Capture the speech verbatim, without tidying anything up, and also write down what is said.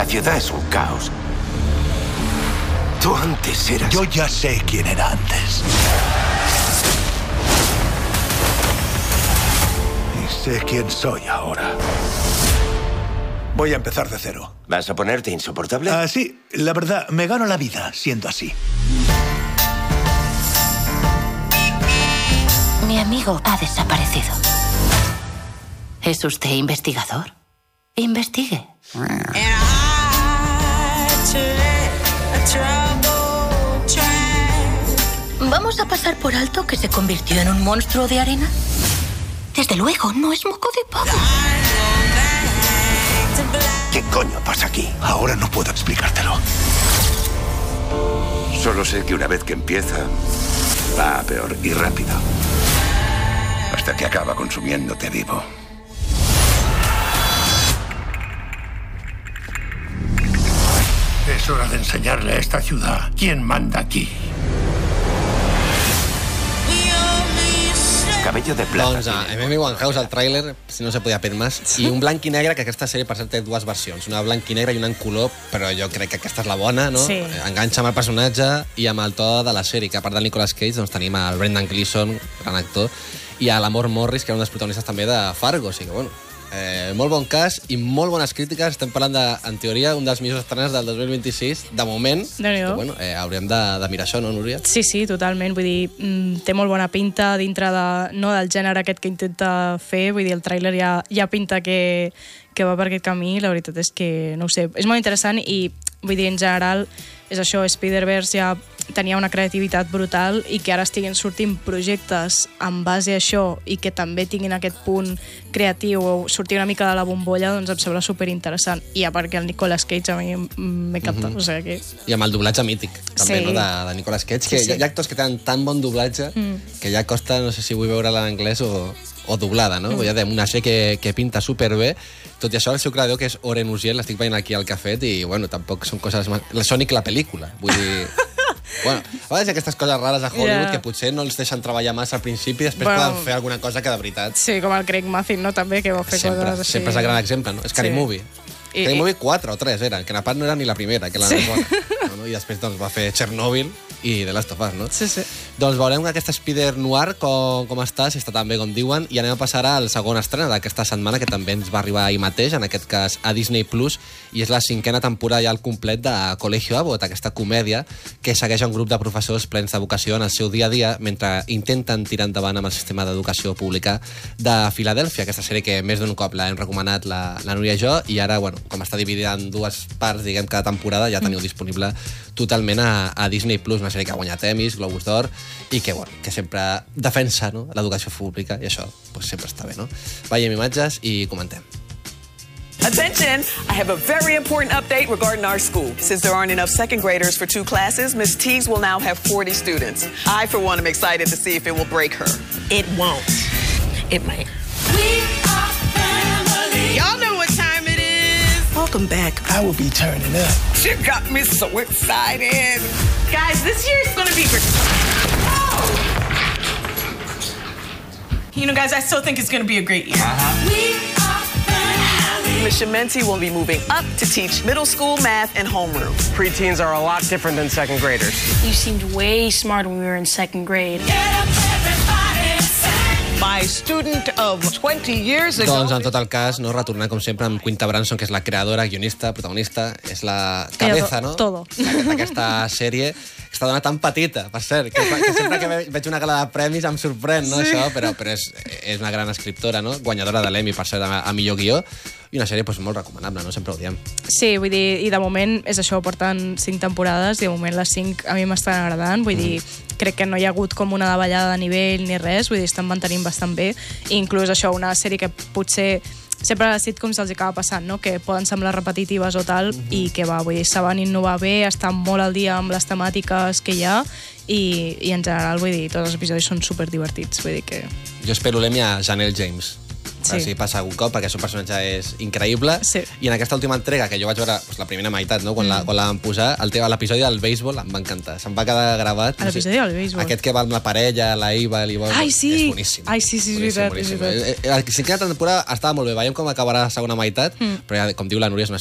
La ciudad es un caos. Tú antes eras... Yo ya sé quién era antes. Y sé quién soy ahora. Voy a empezar de cero. ¿Vas a ponerte insoportable? Ah, sí, la verdad, me gano la vida siendo así. Mi amigo ha desaparecido. ¿Es usted investigador? Investigue. ¿Vamos a pasar por alto que se convirtió en un monstruo de arena? Desde luego, no es moco de pavo. ¿Qué coño pasa aquí? Ahora no puedo explicártelo. Solo sé que una vez que empieza, va a peor y rápido. Hasta que acaba consumiéndote vivo. Es hora de enseñarle a esta ciudad quién manda aquí. Cabello de plata. Doncs a M M Winehouse, el tràiler, si no se podia pedir més, i un blanc i negre, que aquesta sèrie, per cert, té dues versions, una blanc i negre i una en color, però jo crec que aquesta és la bona, no? Sí. Enganxa amb el personatge i amb el to de la sèrie, que a part del Nicolas Cage doncs tenim el Brendan Gleeson, gran actor, i a l'Amor Morris, que era un dels protagonistes també de Fargo, o sigui que, bueno, eh, molt bon cas i molt bones crítiques. Estem parlant de, en teoria, un dels millors estrenes del dos mil vint-i-sis, de moment. Déu-n'hi-do. Bueno, eh, hauríem de, de mirar això, no, Núria? Sí, sí, totalment. Vull dir, mm, té molt bona pinta dintre de, no, del gènere aquest que intenta fer. Vull dir, el tràiler ja, ja pinta que, que va per aquest camí. La veritat és que, no ho sé, és molt interessant i, vull dir, en general, és això, Spider-Verse ja tenia una creativitat brutal i que ara estiguin sortint projectes en base a això i que també tinguin aquest punt creatiu o sortir una mica de la bombolla, doncs em sembla superinteressant. I a part que el Nicolas Cage a mi m'encanta, mm -hmm. o sigui que... I amb el doblatge mític, també, Sí. no?, de, de Nicolas Cage, que Sí, sí. hi ha actors que tenen tan bon doblatge Mm. que ja costa, no sé si vull veure-la en anglès o, o doblada, no? Mm. Ja dèiem, una sèrie que, que pinta superbé. Tot i això, el seu creador, que és Oren Uziel, l'estic veient aquí al cafet i, bueno, tampoc són coses... La Sonic, la pel·lícula, vull dir... Bueno, a vegades hi ha aquestes coses rares a Hollywood Yeah. que potser no els deixen treballar massa al principi i després Bueno. poden fer alguna cosa que de veritat... Sí, com el Craig Mazin, no?, també, que va fer Sempre, coses així. sempre és el gran exemple, no? Scary Sí. Movie. I- Scary i- Movie quatre o tres eren, que a part no era ni la primera, que la Sí. més bona. No, no? I després doncs, va fer Chernobyl i The Last of Us, no? Sí, sí. Doncs veurem aquesta Spider Noir com, com està, si està tan bé com diuen, i anem a passar al segon estrena d'aquesta setmana, que també ens va arribar ahir mateix, en aquest cas a Disney Plus, i és la cinquena temporada ja al complet de Colegio Abbott, aquesta comèdia que segueix un grup de professors plens de vocació en el seu dia a dia mentre intenten tirar endavant amb el sistema d'educació pública de Filadèlfia, aquesta sèrie que més d'un cop l'hem recomanat la, la Núria i jo, i ara, bueno, com està dividida en dues parts, diguem, cada temporada, ja teniu disponible totalment a, a Disney Plus, una sèrie que ha guanyat Emmys, Globus d'Or, i que, bueno, que sempre defensa, no?, l'educació pública, i això pues, sempre està bé, no? Veiem imatges i comentem. Attention! I have a very important update regarding our school. Since there aren't enough second graders for two classes, Miss Teagues will now have forty students. I, for one, am excited to see if it will break her. It won't. It might. Y'all know what time it is. Welcome back. I will be turning up. She got me so excited. Guys, this year is going to be... You know, guys, I still think it's going to be a great year. Miss Shimenti will be moving up to teach middle school math and homeroom. Preteens are a lot different than second graders. You seemed way smarter when we were in second grade. My student of twenty years ago... Doncs, en tot el cas, no, retornar, com sempre, amb Quinta Branson, que és la creadora, guionista, protagonista, és la cabeza, no?, Todo. d'aquesta sèrie. Aquesta dona tan petita, per cert, que, que sempre que ve- veig una gala de premis em sorprèn, no, Sí. això, però, però és, és una gran escriptora, no?, guanyadora de l'Emmy, per cert, a, a millor guió, i una sèrie pues, molt recomanable, no?, sempre ho diem. Sí, vull dir, i de moment és això, porten cinc temporades i de moment les cinc a mi m'estan agradant, vull dir, crec que no hi ha hagut com una davallada de nivell ni res, vull dir, estan mantenint bastant bé, i inclús això, una sèrie que potser sempre a les sitcoms els acaba passant, no?, que poden semblar repetitives o tal, mm-hmm. i que va, vull dir, saben innovar bé, estan molt al dia amb les temàtiques que hi ha, i, i en general, vull dir, tots els episodis són superdivertits, vull dir que... Jo espero l'Emmy a Janelle James. Sí. A veure si passa algun cop, perquè el seu personatge és increïble. Sí. I en aquesta última entrega, que jo vaig veure pues, la primera meitat, no?, quan, Mm. la, quan la van posar, el teva- l'episodi del béisbol em va encantar. Se'm va quedar gravat. A l'episodi del béisbol. Aquest que va amb la parella, la Iva, l'Ivonne... Ai, sí! És boníssim. Ai, sí, sí, és Boníssim, veritat, és boníssim. veritat. Eh, eh, La cinquena temporada estava molt bé, veiem com acabarà la segona meitat, Mm. però ja, com diu la Núria, és una